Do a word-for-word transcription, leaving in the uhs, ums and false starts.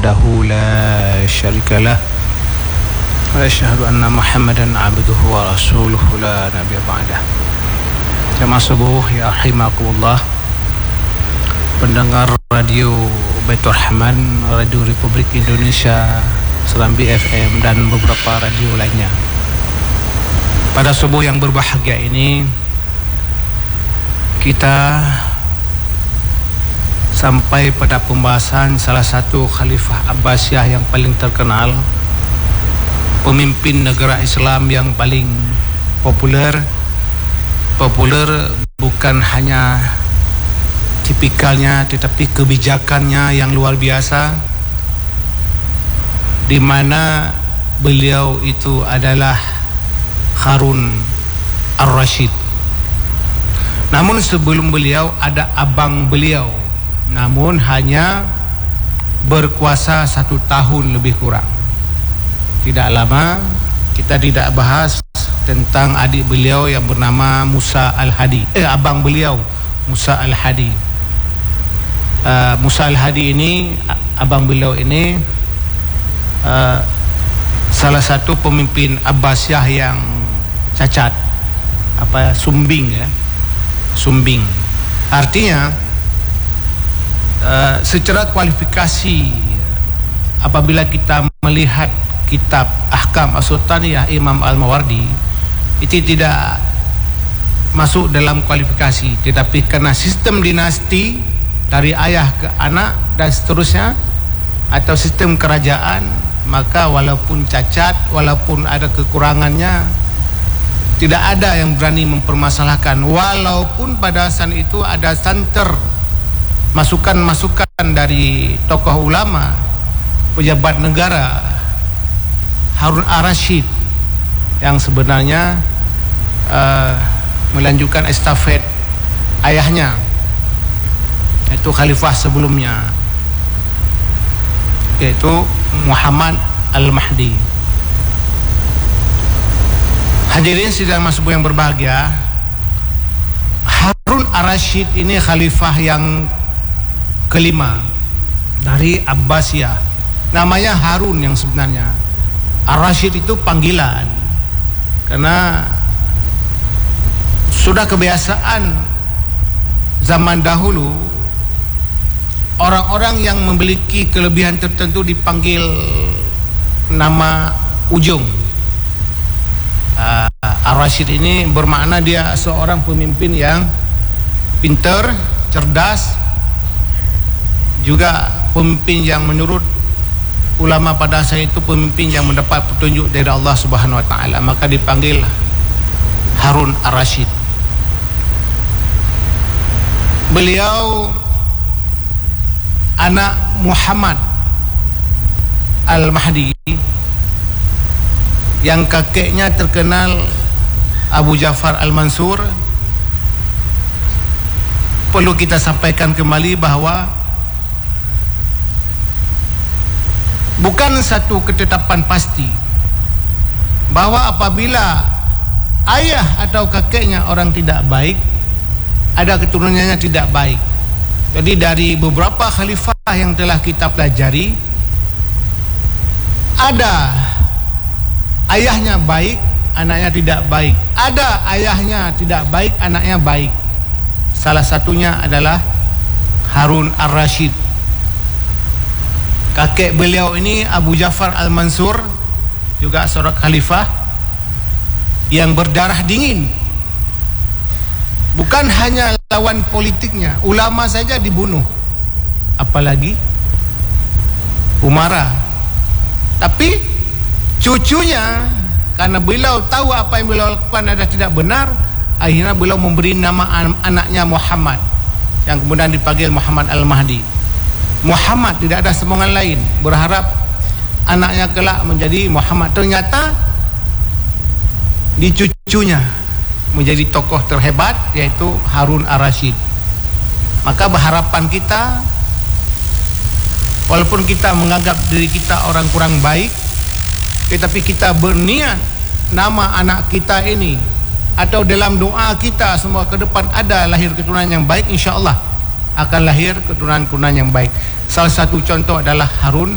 وحده لا شريك له وأشهد أن محمدا عبده ورسوله لا نبي بعده. Jamaah subuh ya rahimakumullah, pendengar radio Baitur Rahman, Radio Republik Indonesia, Serambi F M dan beberapa radio lainnya. Pada subuh yang berbahagia ini kita sampai pada pembahasan salah satu Khalifah Abbasiyah yang paling terkenal, pemimpin negara Islam yang paling populer. Populer bukan hanya tipikalnya, tetapi kebijakannya yang luar biasa, di mana beliau itu adalah Harun Ar-Rasyid. Namun sebelum beliau ada abang beliau, namun hanya berkuasa satu tahun lebih kurang. Tidak lama, kita tidak bahas tentang adik beliau yang bernama Musa Al-Hadi. Eh, abang beliau Musa Al-Hadi. Uh, Musa Al-Hadi ini, abang beliau ini uh, salah satu pemimpin Abbasiyah yang cacat, apa sumbing ya, sumbing. Artinya uh, secara kualifikasi, apabila kita melihat kitab Ahkam As-Sultaniyah Imam Al-Mawardi, itu tidak masuk dalam kualifikasi, tetapi karena sistem dinasti dari ayah ke anak dan seterusnya, atau sistem kerajaan, maka walaupun cacat, walaupun ada kekurangannya, tidak ada yang berani mempermasalahkan. Walaupun pada saat itu ada santer masukan-masukan dari tokoh ulama, pejabat negara, Harun Ar-Rasyid, yang sebenarnya uh, melanjutkan estafet ayahnya, yaitu khalifah sebelumnya, yaitu Muhammad Al-Mahdi. Hadirin sidang subuh yang berbahagia, Harun Ar-Rasyid ini khalifah yang kelima dari Abbasiyah. Namanya Harun yang sebenarnya. Ar-Rasyid itu panggilan, karena sudah kebiasaan zaman dahulu orang-orang yang memiliki kelebihan tertentu dipanggil nama ujung. uh, Ar-Rasyid ini bermakna dia seorang pemimpin yang pintar, cerdas, juga pemimpin yang menurut ulama pada saat itu pemimpin yang mendapat petunjuk dari Allah Subhanahu Wa Taala, maka dipanggil Harun Ar-Rasyid. Beliau anak Muhammad Al-Mahdi, yang kakeknya terkenal Abu Ja'far Al-Mansur. Perlu kita sampaikan kembali bahawa bukan satu ketetapan pasti bahawa apabila ayah atau kakeknya orang tidak baik, ada keturunannya tidak baik. Jadi dari beberapa khalifah yang telah kita pelajari, ada ayahnya baik, anaknya tidak baik. Ada ayahnya tidak baik, anaknya baik. Salah satunya adalah Harun Ar-Rasyid. Kakek beliau ini Abu Ja'far Al-Mansur, juga seorang khalifah yang berdarah dingin. Bukan hanya lawan politiknya, ulama saja dibunuh, apalagi umara. Tapi cucunya, karena beliau tahu apa yang beliau lakukan adalah tidak benar, akhirnya beliau memberi nama anaknya Muhammad, yang kemudian dipanggil Muhammad Al-Mahdi. Muhammad, tidak ada sambungan lain, berharap anaknya kelak menjadi Muhammad. Ternyata di cucunya menjadi tokoh terhebat, yaitu Harun Ar-Rasyid. Maka berharapan kita, walaupun kita menganggap diri kita orang kurang baik, tetapi kita berniat nama anak kita ini, atau dalam doa kita semua ke depan ada lahir keturunan yang baik, insya Allah akan lahir keturunan-keturunan yang baik. Salah satu contoh adalah Harun